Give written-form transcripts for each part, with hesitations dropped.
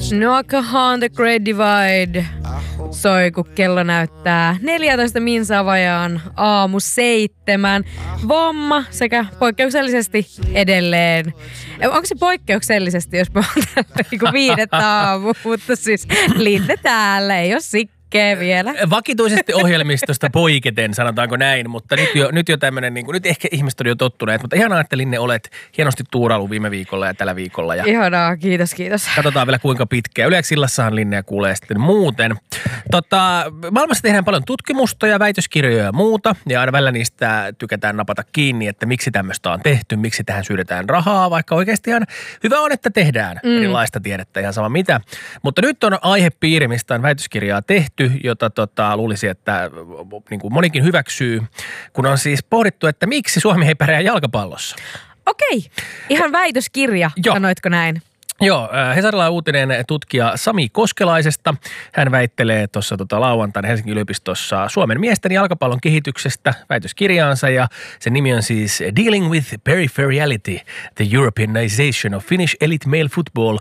Noakahan The Great Divide soi, kun kello näyttää 14 minsaa vajaan aamu 7. Vomma sekä poikkeuksellisesti edelleen. Onko se poikkeuksellisesti, jos me on niin 5 aamu, mutta siis Linne täällä, ei ole sikkeä vielä. Vakituisesti ohjelmistosta poiketen, sanotaanko näin, mutta nyt jo tämmöinen, niin kuin, nyt ehkä ihmiset on jo tottuneet, mutta ihanaa, että Linne olet hienosti tuurailu viime viikolla ja tällä viikolla. Ja ihanaa, kiitos. Katsotaan vielä kuinka pitkään. Yleensä Linneä kuulee sitten muuten. Maailmassa tehdään paljon tutkimusta ja väitöskirjoja ja muuta, ja aina välillä niistä tykätään napata kiinni, että miksi tämmöistä on tehty, miksi tähän syydetään rahaa, vaikka oikeasti ihan hyvä on, että tehdään erilaista tiedettä, ihan sama mitä. Mutta nyt on aihepiiri, mistä on väitöskirjaa tehty, jota luulisi, että niin kuin monikin hyväksyy, kun on siis pohdittu, että miksi Suomi ei pärjää jalkapallossa. Okei, ihan väitöskirja, sanoitko näin? Joo, Hesarilla on uutinen tutkija Sami Koskelaisesta. Hän väittelee tuossa lauantaina Helsingin yliopistossa Suomen miesten jalkapallon kehityksestä väitöskirjaansa, ja sen nimi on siis Dealing with Peripherality, the Europeanization of Finnish Elite Male Football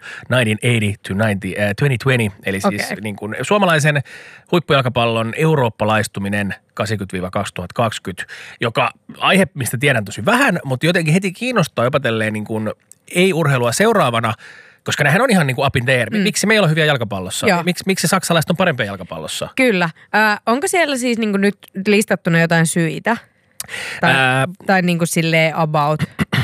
1980-2020, eli siis niin kuin suomalaisen huippujalkapallon eurooppalaistuminen 80-2020, joka aihe, mistä tiedän tosi vähän, mutta jotenkin heti kiinnostaa jopa tälleen niin kuin ei-urheilua seuraavana, koska nämähän on ihan niin kuin up in the air. Miksi meillä on hyviä jalkapallossa? Miksi saksalaiset on parempia jalkapallossa? Kyllä. Onko siellä siis niin kuin nyt listattuna jotain syitä? Tai niin kuin silleen about?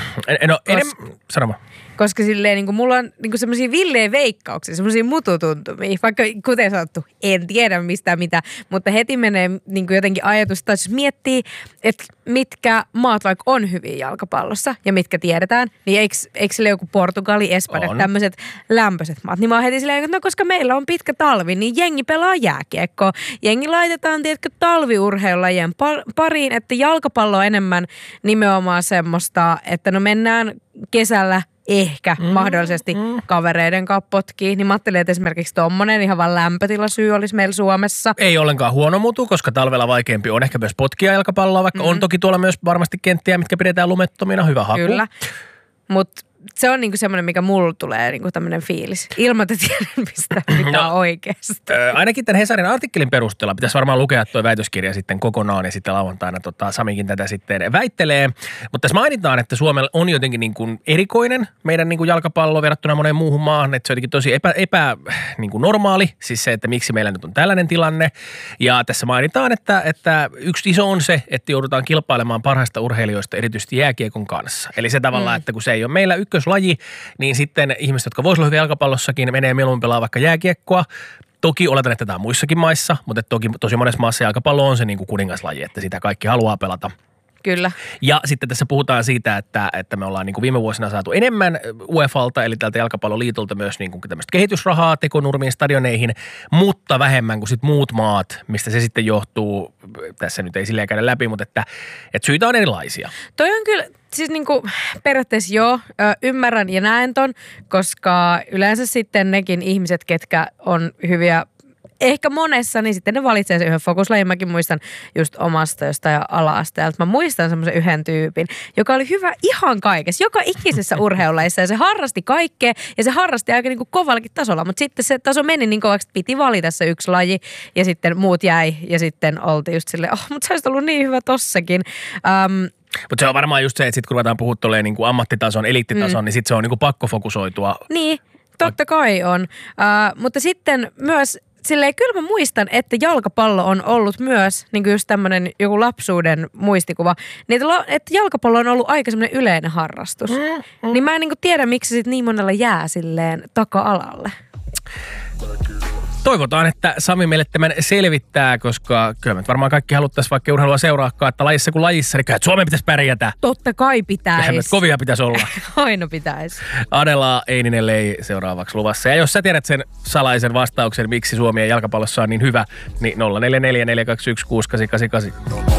Sano. Koska silleen niin kuin mulla on niin kuin semmoisia villeen veikkauksia, semmoisia mututuntumia. Vaikka kuten sanottu, en tiedä mistä mitä, mutta heti menee niin kuin jotenkin ajatus, että jos miettii, että mitkä maat vaikka on hyviä jalkapallossa ja mitkä tiedetään, niin eikö sille joku Portugali, Espanja, tämmöiset lämpöiset maat. Niin mä oon heti silleen, että no koska meillä on pitkä talvi, niin jengi pelaa jääkiekkoa. Jengi laitetaan, tiedätkö, talviurheilulajien pariin, että jalkapallo on enemmän nimenomaan semmoista, että no mennään kesällä ehkä mahdollisesti kavereiden kanssa potkii, niin mä ajattelin, että esimerkiksi tommonen ihan vaan lämpötilasyy olisi meillä Suomessa. Ei ollenkaan huono mutu, koska talvella vaikeampi on ehkä myös potkia jalkapalloa, vaikka on toki tuolla myös varmasti kenttiä, mitkä pidetään lumettomina, hyvä haku. Kyllä, mutta se on niinku semmoinen, mikä mulla tulee niinku tämmöinen fiilis. Ilman, että tiedän mitä on oikeasti. Ainakin tämän Hesarin artikkelin perusteella pitäisi varmaan lukea tuo väitöskirja sitten kokonaan ja sitten lauantaina Samikin tätä sitten väittelee. Mutta tässä mainitaan, että Suomella on jotenkin niin kuin erikoinen meidän niin kuin jalkapallo verrattuna moneen muuhun maahan. Että se on jotenkin tosi niin kuin normaali, siis se, että miksi meillä nyt on tällainen tilanne. Ja tässä mainitaan, että yksi iso on se, että joudutaan kilpailemaan parhaista urheilijoista erityisesti jääkiekon kanssa. Eli se tavallaan, että kun se ei ole meillä ykköslaji, niin sitten ihmiset, jotka voisivat olla hyviä jalkapallossakin, menee mieluummin pelaa vaikka jääkiekkoa. Toki oletan, että tämä on muissakin maissa, mutta tosi monessa maassa jalkapallo on se niin kuin kuningaslaji, että sitä kaikki haluaa pelata. Kyllä. Ja sitten tässä puhutaan siitä, että me ollaan niin kuin viime vuosina saatu enemmän UEFalta, eli tältä jalkapalloliitolta myös niin kuin tämmöistä kehitysrahaa tekonurmiin, stadioneihin, mutta vähemmän kuin sitten muut maat, mistä se sitten johtuu. Tässä nyt ei silleen käydä läpi, mutta että syitä on erilaisia. Toi on kyllä, siis niinku periaatteessa ymmärrän ja näen ton, koska yleensä sitten nekin ihmiset, ketkä on hyviä ehkä monessa, niin sitten ne valitsee sen yhden fokuslajin. Mäkin muistan just omasta jostain ala-asteelta. Mä muistan semmoisen yhden tyypin, joka oli hyvä ihan kaikessa, joka ikisessä urheilulajissa. Ja se harrasti kaikkea ja se harrasti aika niinku kovallakin tasolla. Mutta sitten se taso meni niin kovaksi, että piti valita se yksi laji ja sitten muut jäi. Ja sitten oltiin just silleen, mutta sä olisit ollut niin hyvä tossakin. Mutta se on varmaan just se, että sitten kun ruvetaan puhua tolleen niin kuin ammattitason, eliittitason, niin sitten se on niin kuin pakko fokusoitua. Niin, totta kai on. Mutta sitten myös silleen kyllä mä muistan, että jalkapallo on ollut myös niin kuin just tämmöinen joku lapsuuden muistikuva, niin että jalkapallo on ollut aika semmoinen yleinen harrastus. Niin mä en niin kuin tiedä, miksi se sitten niin monella jää silleen taka-alalle. Toivotaan, että Sami meille tämän selvittää, koska kyllä me varmaan kaikki haluttaisiin vaikka urheilua seuraakaan, että lajissa kuin lajissa, niin että Suomen pitäisi pärjätä. Totta kai pitäisi. Kyllähän kovia pitäisi olla. Aina pitäisi. Adela Eininen Lei seuraavaksi luvassa. Ja jos sä tiedät sen salaisen vastauksen, miksi Suomi ja jalkapallossa on niin hyvä, niin 044 421 6888.